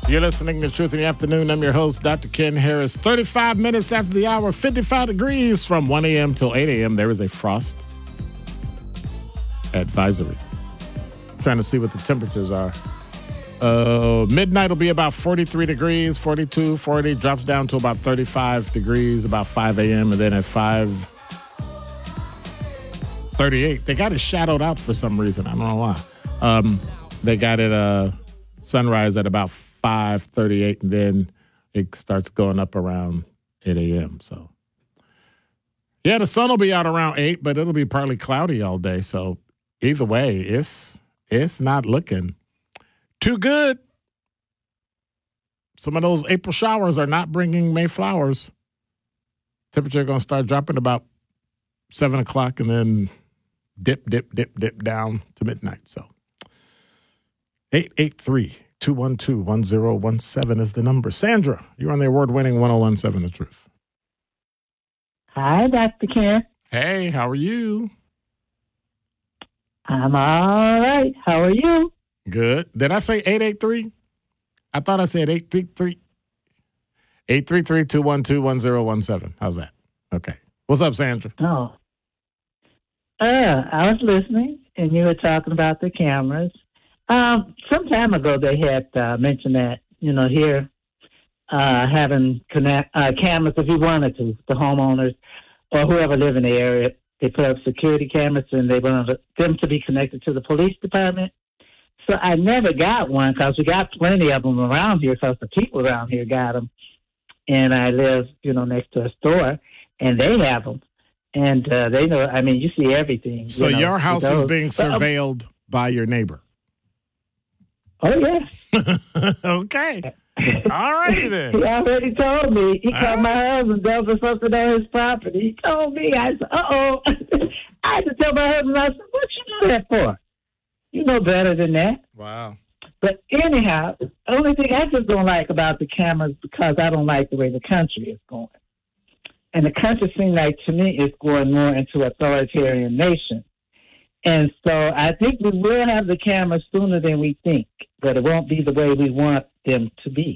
You're listening to Truth in the Afternoon. I'm your host, Dr. Ken Harris. 35 minutes after the hour, 55 degrees from 1 a.m. till 8 a.m. There is a frost advisory. Trying to see what the temperatures are. Midnight will be about 43 degrees, 42, 40, drops down to about 35 degrees about 5 a.m. And then at 5:38, they got it shadowed out for some reason. I don't know why. They got it sunrise at about 5:38, and then it starts going up around 8 a.m. So, yeah, the sun will be out around 8, but it'll be partly cloudy all day. So, either way, it's not looking too good. Some of those April showers are not bringing May flowers. Temperature going to start dropping about 7 o'clock and then dip down to midnight. So 883-212-1017 is the number. Sandra, you're on the award-winning 1017 The Truth. Hi, Dr. Ken. Hey, how are you? I'm all right. How are you? Good. Did I say 883? I thought I said 833. 833-212-1017. How's that? Okay. What's up, Sandra? Oh. I was listening, and you were talking about the cameras. Some time ago, they had mentioned that, here, having cameras, if you wanted to, the homeowners or whoever live in the area, they put up security cameras, and they wanted them to be connected to the police department. So I never got one because we got plenty of them around here because the people around here got them. And I live, next to a store, and they have them. And they know, you see everything. So your house is being surveilled by your neighbor? Oh, yeah. Okay. All righty then. He already told me. He called my husband down for something on his property. He told me. I said, uh-oh. I had to tell my husband, I said, what you do that for? You know better than that. Wow. But anyhow, the only thing I just don't like about the cameras because I don't like the way the country is going. And the country seems like, to me, is going more into authoritarian nation. And so I think we will have the cameras sooner than we think, but it won't be the way we want them to be.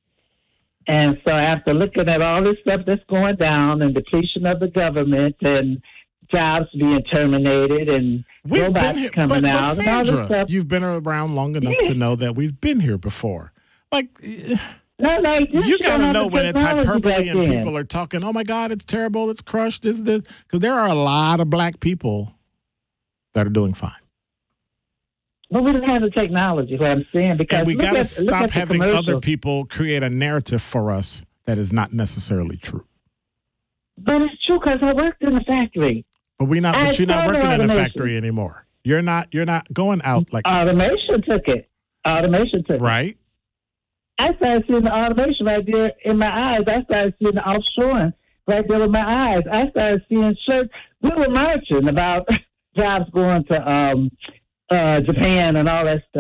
And so after looking at all this stuff that's going down and depletion of the government and jobs being terminated and robots coming out. But Sandra, and all this stuff. You've been around long enough to know that we've been here before. Like, you got to know when it's hyperbole and people are talking, oh, my God, it's terrible, it's crushed, this. Because there are a lot of black people that are doing fine. Well, we don't have the technology, what I'm saying. Because and we got to stop having other people create a narrative for us that is not necessarily true. But it's true because I worked in a factory. But you're not working in a factory anymore. You're not going out like automation took it. Right. I started seeing the automation right there in my eyes. I started seeing the offshoring right there with my eyes. I started seeing shirts. We were marching about jobs going to Japan and all that stuff.